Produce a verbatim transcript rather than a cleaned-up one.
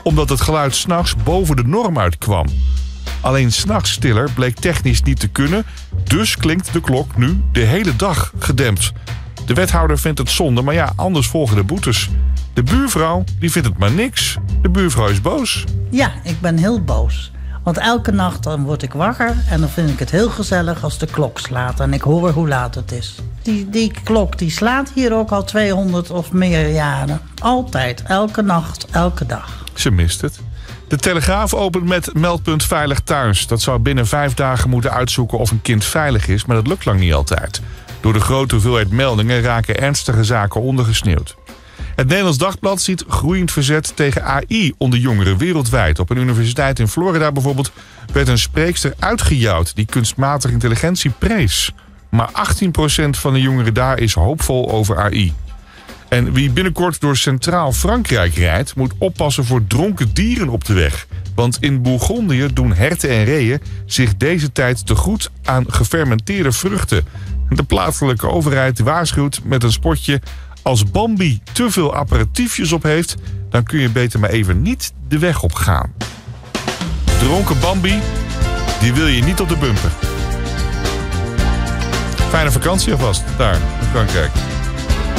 omdat het geluid 's nachts boven de norm uitkwam. Alleen 's nachts stiller bleek technisch niet te kunnen, dus klinkt de klok nu de hele dag gedempt. De wethouder vindt het zonde, maar ja, anders volgen de boetes. De buurvrouw, die vindt het maar niks. De buurvrouw is boos. Ja, ik ben heel boos. Want elke nacht dan word ik wakker en dan vind ik het heel gezellig als de klok slaat. En ik hoor hoe laat het is. Die, die klok die slaat hier ook al tweehonderd of meer jaren. Altijd, elke nacht, elke dag. Ze mist het. De Telegraaf opent met meldpunt Veilig Thuis. Dat zou binnen vijf dagen moeten uitzoeken of een kind veilig is, maar dat lukt lang niet altijd. Door de grote hoeveelheid meldingen raken ernstige zaken ondergesneeuwd. Het Nederlands Dagblad ziet groeiend verzet tegen A I onder jongeren wereldwijd. Op een universiteit in Florida bijvoorbeeld werd een spreekster uitgejouwd die kunstmatige intelligentie prees. Maar achttien procent van de jongeren daar is hoopvol over A I. En wie binnenkort door Centraal Frankrijk rijdt, moet oppassen voor dronken dieren op de weg. Want in Bourgondië doen herten en reeën zich deze tijd te goed aan gefermenteerde vruchten. De plaatselijke overheid waarschuwt met een spotje: als Bambi te veel aperitiefjes op heeft, dan kun je beter maar even niet de weg op gaan. Dronken Bambi, die wil je niet op de bumper. Fijne vakantie alvast, daar in Frankrijk.